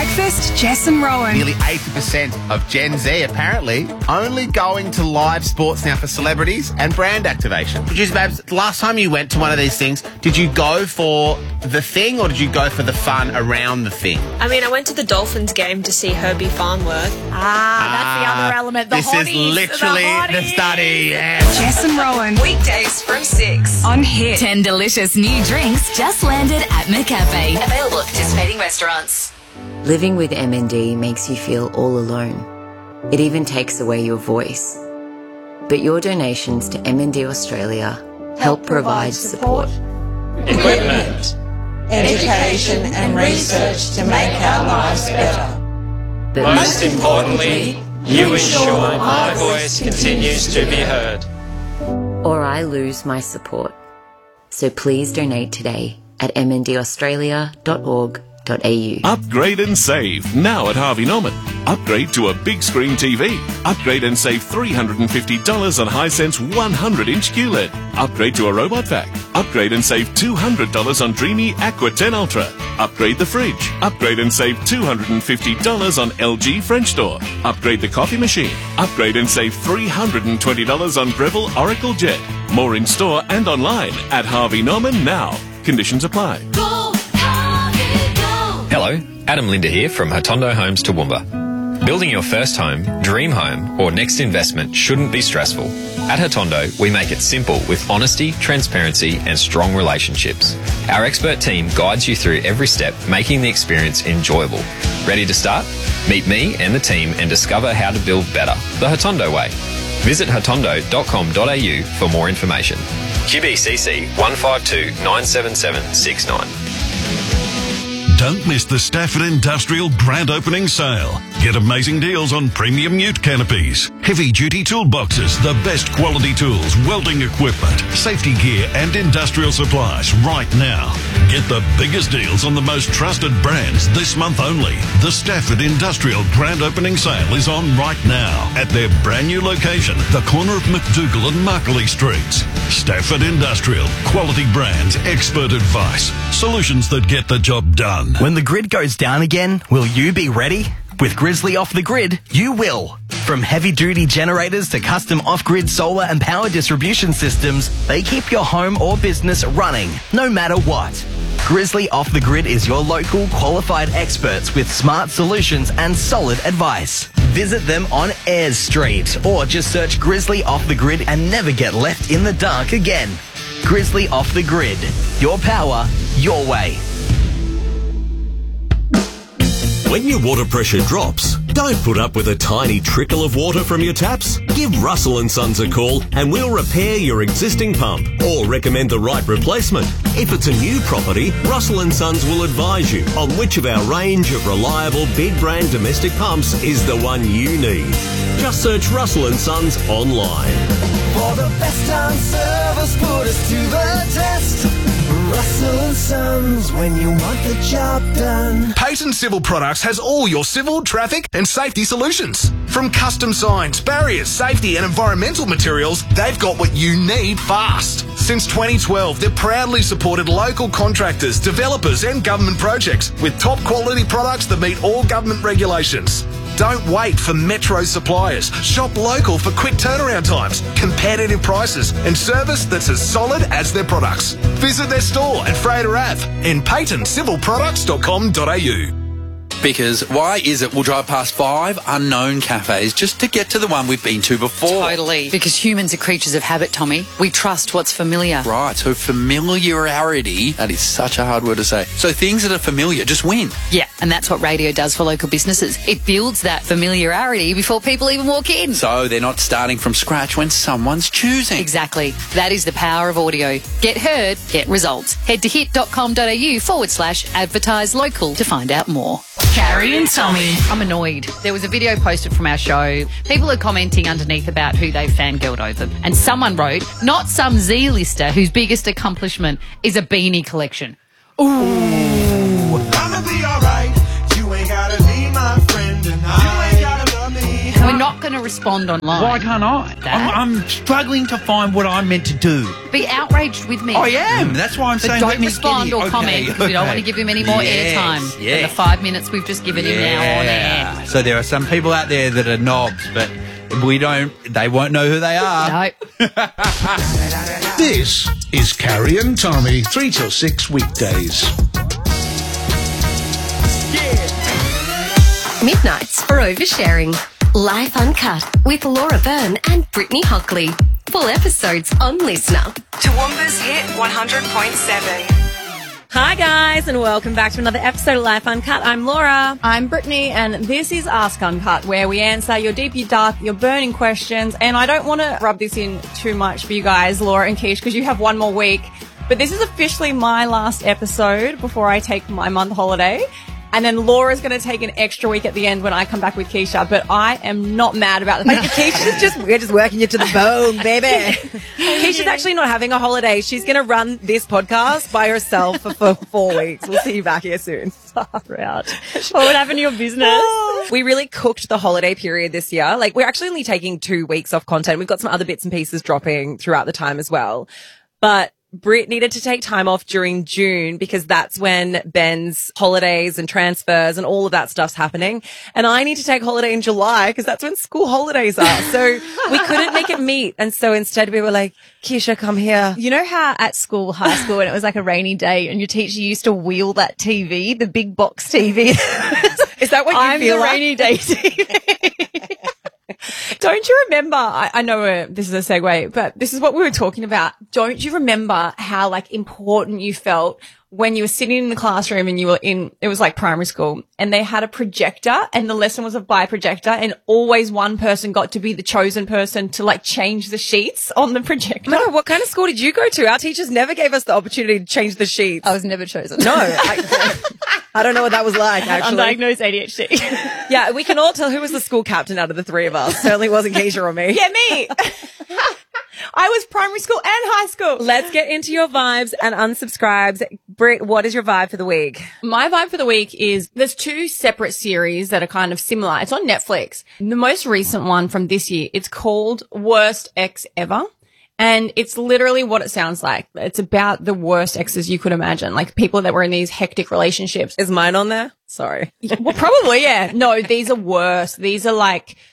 breakfast, Jess and Rowan. Nearly 80% of Gen Z apparently only going to live sports now for celebrities and brand activation. Producer Babs, last time you went to one of these things, did you go for the thing or did you go for the fun around the thing? I mean, I went to the Dolphins game to see Herbie Farnworth. That's the other element. The this hotties, is literally the study. Yeah. Jess and Rowan. Weekdays from 6 On Hit. 10 delicious new drinks just landed at McCafe. Available at participating restaurants. Living with MND makes you feel all alone. It even takes away your voice. But your donations to MND Australia help provide support. Equipment, education and research to make our lives better. But most importantly, you ensure my voice continues to be heard. or I lose my support. So please donate today at mndaustralia.org.au. Upgrade and save now at Harvey Norman. Upgrade to a big screen TV. Upgrade and save $350 on Hisense 100-inch QLED. Upgrade to a robot vac. Upgrade and save $200 on Dreamy Aqua 10 Ultra. Upgrade the fridge. Upgrade and save $250 on LG French Door. Upgrade the coffee machine. Upgrade and save $320 on Breville Oracle Jet. More in store and online at Harvey Norman now. Conditions apply. Hello, Adam Linder here from Hotondo Homes Toowoomba. Building your first home, dream home, or next investment shouldn't be stressful. At Hotondo, we make it simple with honesty, transparency, and strong relationships. Our expert team guides you through every step, making the experience enjoyable. Ready to start? Meet me and the team and discover how to build better, the Hotondo way. Visit hotondo.com.au for more information. QBCC 152 977 69. Don't miss the Stafford Industrial Grand Opening Sale. Get amazing deals on premium ute canopies, heavy-duty toolboxes, the best quality tools, welding equipment, safety gear and industrial supplies right now. Get the biggest deals on the most trusted brands this month only. The Stafford Industrial Grand Opening Sale is on right now at their brand new location, the corner of McDougall and Markley Streets. Stafford Industrial, quality brands, expert advice, solutions that get the job done. When the grid goes down again, will you be ready? With Grizzly Off the Grid, you will. From heavy-duty generators to custom off-grid solar and power distribution systems, they keep your home or business running, no matter what. Grizzly Off the Grid is your local qualified experts with smart solutions and solid advice. Visit them on Ayres Street or just search Grizzly Off the Grid and never get left in the dark again. Grizzly Off the Grid. Your power, your way. When your water pressure drops, don't put up with a tiny trickle of water from your taps. Give Russell & Sons a call and we'll repair your existing pump or recommend the right replacement. If it's a new property, Russell & Sons will advise you on which of our range of reliable big brand domestic pumps is the one you need. Just search Russell & Sons online. For the best on service, put us to the test. Russell & Sons, when you want the job done. Payton Civil Products has all your civil, traffic and safety solutions. From custom signs, barriers, safety and environmental materials, they've got what you need fast. Since 2012, they've proudly supported local contractors, developers and government projects with top quality products that meet all government regulations. Don't wait for metro suppliers. Shop local for quick turnaround times, competitive prices and service that's as solid as their products. Visit their store at Fraser Ave and paytoncivilproducts.com.au. Because why is it we'll drive past 5 unknown cafes just to get to the one we've been to before? Totally. Because humans are creatures of habit, Tommy. We trust what's familiar. Right, so familiarity, that is such a hard word to say. So things that are familiar just win. Yeah, and that's what radio does for local businesses. It builds that familiarity before people even walk in. So they're not starting from scratch when someone's choosing. Exactly. That is the power of audio. Get heard, get results. Head to hit.com.au/advertise local to find out more. Carrie and Tommy. I'm annoyed. There was a video posted from our show. People are commenting underneath about who they fangirled over. And someone wrote, not some Z-lister whose biggest accomplishment is a beanie collection. Ooh. I'ma be alright. You ain't gotta be my friend and you ain't gotta love me. We're not going to respond online. Why can't I? I'm struggling to find what I'm meant to do. Be outraged with me. I am. That's why I'm but saying don't let me respond get or it. comment because we don't want to give him any more airtime than the 5 minutes we've just given him now on air. So there are some people out there that are knobs, but they won't know who they are. No. This is Carrie and Tommy, 3 till 6 weekdays. Midnights for oversharing. Life Uncut with Laura Byrne and Brittany Hockley. Full episodes on Listener. Toowoomba's Hit 100.7. Hi guys, and welcome back to another episode of Life Uncut. I'm Laura. I'm Brittany, and this is Ask Uncut, where we answer your deep, your dark, your burning questions. And I don't want to rub this in too much for you guys, Laura and Keish, because you have one more week. But this is officially my last episode before I take my month holiday. And then Laura's going to take an extra week at the end when I come back with Keisha. But I am not mad about the fact that we're just working you to the bone, baby. Keisha's actually not having a holiday. She's going to run this podcast by herself for 4 weeks. We'll see you back here soon. Far out. What would happen to your business? We really cooked the holiday period this year. Like, we're actually only taking 2 weeks off content. We've got some other bits and pieces dropping throughout the time as well. But Britt needed to take time off during June because that's when Ben's holidays and transfers and all of that stuff's happening. And I need to take holiday in July because that's when school holidays are. So we couldn't make it meet. And so instead we were like, Keisha, come here. You know how at school, high school, and it was like a rainy day and your teacher used to wheel that TV, the big box TV? Is that what you feel like? rainy day TV. Don't you remember, I know this is a segue, but this is what we were talking about. Don't you remember how like important you felt when you were sitting in the classroom and you were it was like primary school and they had a projector and the lesson was by projector and always one person got to be the chosen person to like change the sheets on the projector? No, what kind of school did you go to? Our teachers never gave us the opportunity to change the sheets. I was never chosen. No. I don't know what that was like, actually. Undiagnosed ADHD. Yeah, we can all tell who was the school captain out of the three of us. Certainly wasn't Keisha or me. Yeah, me. I was primary school and high school. Let's get into your vibes and unsubscribes. Britt, what is your vibe for the week? My vibe for the week is there's 2 separate series that are kind of similar. It's on Netflix. The most recent one from this year, it's called Worst Ex Ever. And it's literally what it sounds like. It's about the worst exes you could imagine, like people that were in these hectic relationships. Is mine on there? Sorry. Well, probably, yeah. No, these are worse. These are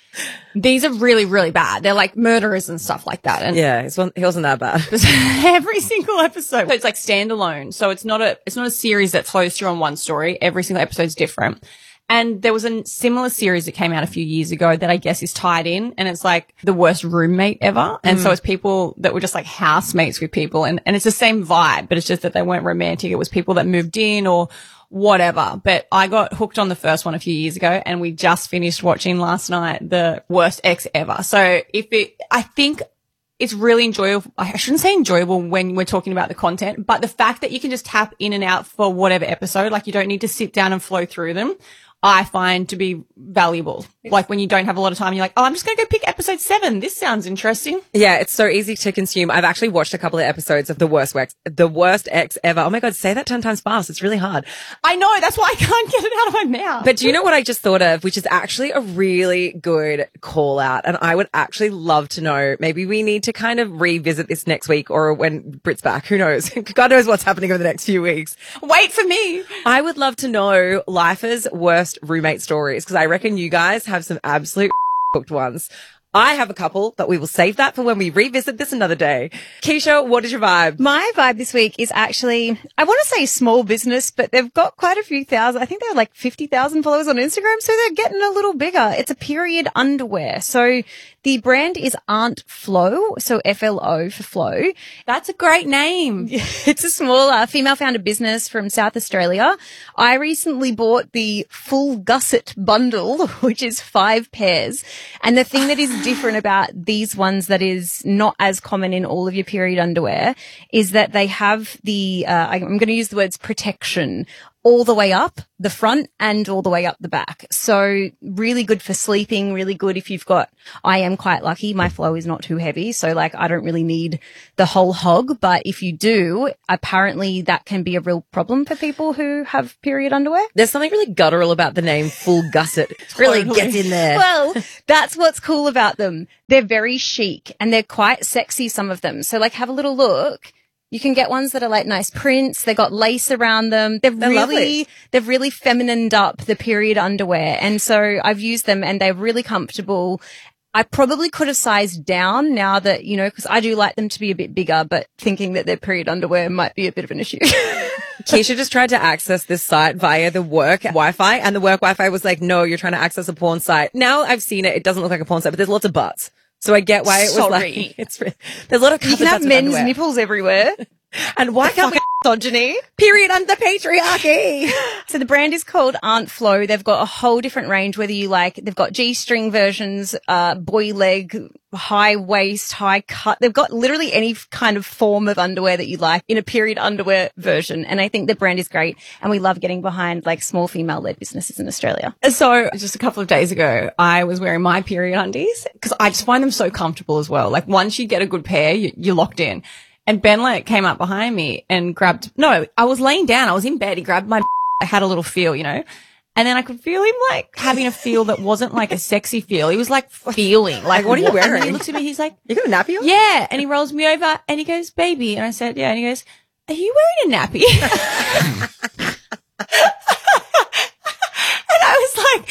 really, really bad. They're like murderers and stuff like that. And yeah, he wasn't that bad. Every single episode. It's like standalone. So it's not a series that flows through on one story. Every single episode's different. And there was a similar series that came out a few years ago that I guess is tied in, and it's like the worst roommate ever. And so it's people that were just like housemates with people, and it's the same vibe, but it's just that they weren't romantic. It was people that moved in or whatever. But I got hooked on the first one a few years ago, and we just finished watching last night the Worst Ex Ever. So I think it's really enjoyable. I shouldn't say enjoyable when we're talking about the content, but the fact that you can just tap in and out for whatever episode, like you don't need to sit down and flow through them, I find to be valuable. Like when you don't have a lot of time, you're like, oh, I'm just going to go pick episode 7. This sounds interesting. Yeah, it's so easy to consume. I've actually watched a couple of episodes of The Worst Ex Ever. Oh my God, say that 10 times fast. It's really hard. I know. That's why I can't get it out of my mouth. But do you know what I just thought of, which is actually a really good call out? And I would actually love to know, maybe we need to kind of revisit this next week or when Britt's back. Who knows? God knows what's happening over the next few weeks. Wait for me. I would love to know lifers' worst roommate stories, because I reckon you guys have some absolute cooked ones. I have a couple, but we will save that for when we revisit this another day. Keisha, what is your vibe? My vibe this week is actually, I want to say small business, but they've got quite a few thousand. I think they're like 50,000 followers on Instagram, so they're getting a little bigger. It's a period underwear. So the brand is Aunt Flo, so FLO for Flo. That's a great name. It's a small female-founded business from South Australia. I recently bought the full gusset bundle, which is 5 pairs. And the thing that is different about these ones that is not as common in all of your period underwear is that they have the, I'm going to use the words protection all the way up the front and all the way up the back. So really good for sleeping, really good if you've got, I am quite lucky. My flow is not too heavy. So like I don't really need the whole hog. But if you do, apparently that can be a real problem for people who have period underwear. There's something really guttural about the name Full Gusset. Really gets in there. Well, that's what's cool about them. They're very chic and they're quite sexy, some of them. So like have a little look. You can get ones that are like nice prints. They got lace around them. They've really feminined up the period underwear. And so I've used them and they're really comfortable. I probably could have sized down now that, you know, because I do like them to be a bit bigger, but thinking that their period underwear might be a bit of an issue. Keisha just tried to access this site via the work Wi-Fi, and the work Wi-Fi was like, no, you're trying to access a porn site. Now I've seen it. It doesn't look like a porn site, but there's lots of butts. So I get why it was like, there's a lot of you can have men's nipples everywhere. And why can't we misogyny? Period under patriarchy. So the brand is called Aunt Flo. They've got a whole different range, whether you like, they've got G-string versions, boy leg, high waist, high cut. They've got literally any kind of form of underwear that you like in a period underwear version. And I think the brand is great. And we love getting behind like small female-led businesses in Australia. So just a couple of days ago, I was wearing my period undies because I just find them so comfortable as well. Like once you get a good pair, you're locked in. And Ben like came up behind me and I was laying down. I was in bed. He grabbed my, I had a little feel, you know, and then I could feel him like having a feel that wasn't like a sexy feel. He was like feeling like, what are you wearing? And he looks at me. He's like, you got a nappy on? Yeah. And he rolls me over and he goes, baby. And I said, yeah. And he goes, are you wearing a nappy? And I was like,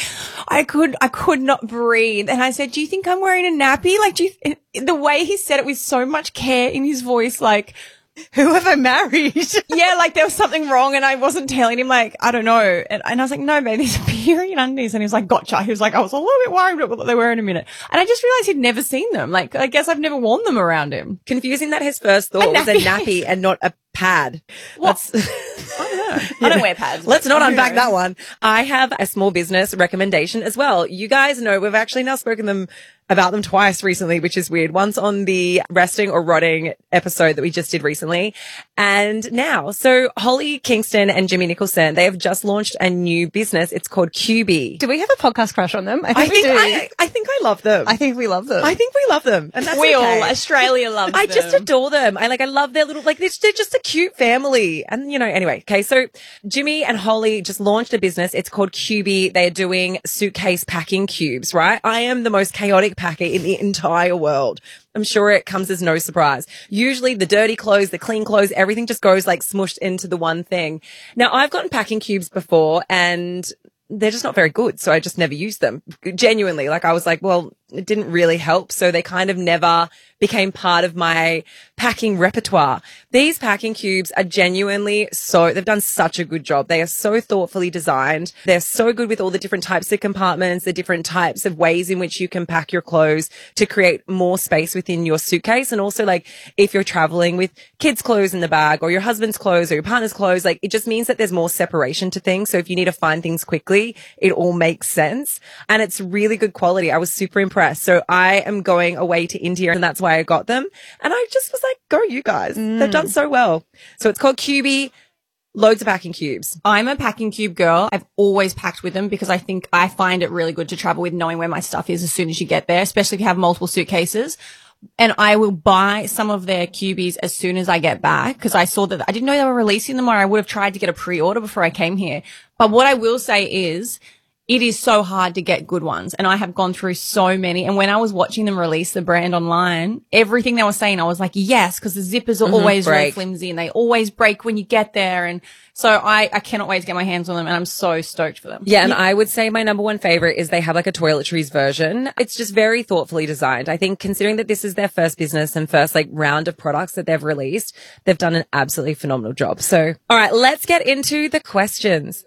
I could not breathe. And I said, do you think I'm wearing a nappy? Like, the way he said it with so much care in his voice, like, who have I married? Yeah, like there was something wrong and I wasn't telling him, like, I don't know. And I was like, no, babe, these are period undies. And he was like, gotcha. He was like, I was a little bit worried about what they were in a minute. And I just realized he'd never seen them. Like, I guess I've never worn them around him. Confusing that his first thought was a nappy and not a pad. What? I don't know. I don't wear pads. Let's not unpack that one. I have a small business recommendation as well. You guys know we've actually now spoken about them twice recently, which is weird. Once on the resting or rotting episode that we just did recently. And now, so Holly Kingston and Jimmy Nicholson, they have just launched a new business. It's called QB. Do we have a podcast crush on them? I think we do. I think I love them. I think we love them. I think we love them. And that's we okay. all, Australia loves them. I just adore them. I love their little, like, they're just a cute family. And, you know, anyway, okay. So Jimmy and Holly just launched a business. It's called QB. They're doing suitcase packing cubes, right? I am the most chaotic packer in the entire world. I'm sure it comes as no surprise. Usually the dirty clothes, the clean clothes, everything just goes like smushed into the one thing. Now I've gotten packing cubes before and they're just not very good. So I just never used them. Genuinely. Like I was like, well, it didn't really help. So they kind of never became part of my packing repertoire. These packing cubes are genuinely they've done such a good job. They are so thoughtfully designed. They're so good with all the different types of compartments, the different types of ways in which you can pack your clothes to create more space within your suitcase. And also like if you're traveling with kids' clothes in the bag or your husband's clothes or your partner's clothes, like it just means that there's more separation to things. So if you need to find things quickly, it all makes sense. And it's really good quality. I was super impressed. So I am going away to India and that's why I got them. And I just was like, go you guys. They've done so well. So it's called QB. Loads of packing cubes. I'm a packing cube girl. I've always packed with them because I find it really good to travel with knowing where my stuff is as soon as you get there, especially if you have multiple suitcases. And I will buy some of their cubies as soon as I get back because I saw that I didn't know they were releasing them or I would have tried to get a pre-order before I came here. But what I will say is it is so hard to get good ones. And I have gone through so many. And when I was watching them release the brand online, everything they were saying, I was like, yes, because the zippers are always really flimsy and they always break when you get there. And so I cannot wait to get my hands on them and I'm so stoked for them. Yeah. And I would say my number one favorite is they have like a toiletries version. It's just very thoughtfully designed. I think considering that this is their first business and first like round of products that they've released, they've done an absolutely phenomenal job. So, all right, let's get into the questions.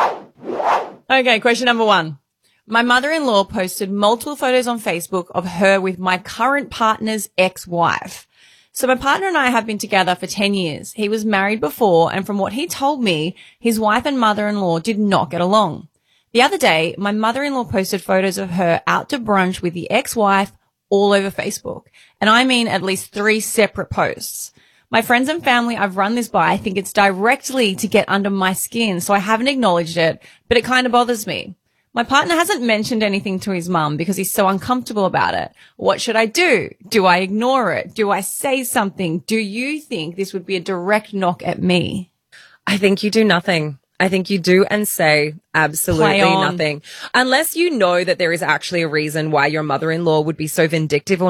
Okay, question number 1. My mother-in-law posted multiple photos on Facebook of her with my current partner's ex-wife. So my partner and I have been together for 10 years. He was married before, and from what he told me, his wife and mother-in-law did not get along. The other day, my mother-in-law posted photos of her out to brunch with the ex-wife all over Facebook. And I mean at least 3 separate posts. My friends and family I've run this by, I think it's directly to get under my skin, so I haven't acknowledged it, but it kind of bothers me. My partner hasn't mentioned anything to his mum because he's so uncomfortable about it. What should I do? Do I ignore it? Do I say something? Do you think this would be a direct knock at me? I think you do nothing. I think you do and say absolutely nothing. Unless you know that there is actually a reason why your mother-in-law would be so vindictive or